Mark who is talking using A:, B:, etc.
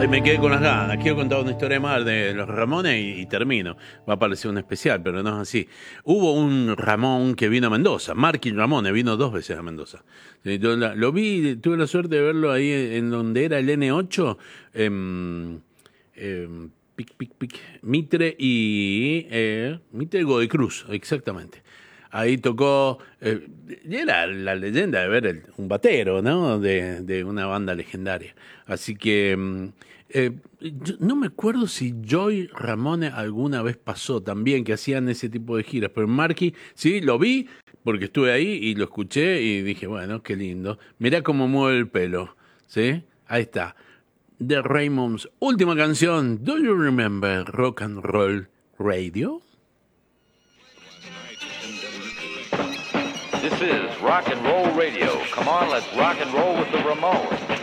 A: Ay, me quedé con las ganas. Quiero contar una historia más de los Ramones y termino. Va a parecer un especial, pero no es así. Hubo un Ramón que vino a Mendoza. Marky Ramones vino 2 veces a Mendoza. Yo lo vi, tuve la suerte de verlo ahí en donde era el N8. Mitre y Mitre Godoy Cruz, exactamente. Ahí tocó, y era la leyenda de ver un batero, ¿no? De una banda legendaria. Así que yo no me acuerdo si Joy Ramone alguna vez pasó también, que hacían ese tipo de giras, pero Marky, sí, lo vi porque estuve ahí y lo escuché y dije, bueno, qué lindo. Mirá cómo mueve el pelo, ¿sí? Ahí está. The Raymonds, última canción, Do You Remember Rock and Roll Radio?
B: This is Rock and Roll Radio. Come on, let's rock and roll with the Ramones.